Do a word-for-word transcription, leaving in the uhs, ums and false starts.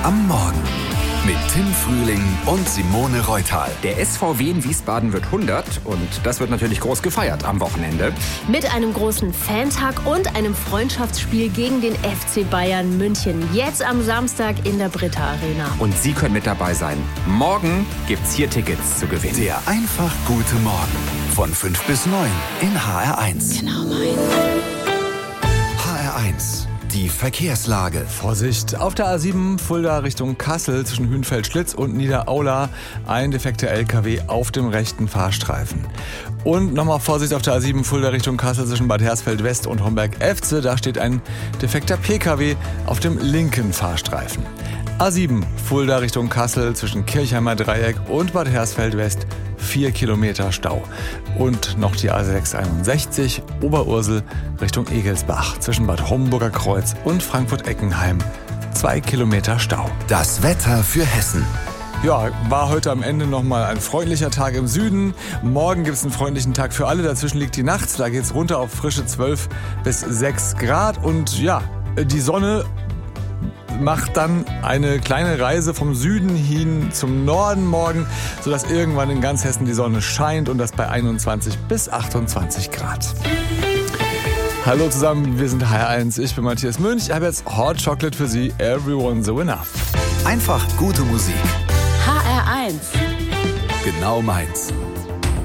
am Morgen mit Tim Frühling und Simone Reutal. Der S V W in Wiesbaden wird hundert und das wird natürlich groß gefeiert am Wochenende. Mit einem großen Fantag und einem Freundschaftsspiel gegen den F C Bayern München. Jetzt am Samstag in der Britta Arena. Und Sie können mit dabei sein. Morgen gibt's hier Tickets zu gewinnen. Der einfach gute Morgen von fünf bis neun in H R eins. Genau mein. H R eins. Die Verkehrslage. Vorsicht, auf der A sieben Fulda Richtung Kassel zwischen Hünfeld-Schlitz und Niederaula ein defekter L K W auf dem rechten Fahrstreifen. Und nochmal Vorsicht auf der A sieben Fulda Richtung Kassel zwischen Bad Hersfeld-West und Homberg-Efze. Da steht ein defekter P K W auf dem linken Fahrstreifen. A sieben Fulda Richtung Kassel zwischen Kirchheimer Dreieck und Bad Hersfeld-West. Vier Kilometer Stau. Und noch die A sechshunderteinundsechzig Oberursel Richtung Egelsbach zwischen Bad Homburger Kreuz und Frankfurt-Eckenheim. Zwei Kilometer Stau. Das Wetter für Hessen. Ja, war heute am Ende nochmal ein freundlicher Tag im Süden. Morgen gibt es einen freundlichen Tag für alle. Dazwischen liegt die Nacht. Da geht es runter auf frische zwölf bis sechs Grad. Und ja, die Sonne macht dann eine kleine Reise vom Süden hin zum Norden morgen, sodass irgendwann in ganz Hessen die Sonne scheint und das bei einundzwanzig bis achtundzwanzig Grad. Hallo zusammen, wir sind H R eins, ich bin Matthias Münch, ich habe jetzt Hot Chocolate für Sie, Everyone's a Winner. Einfach gute Musik. H R eins. Genau meins.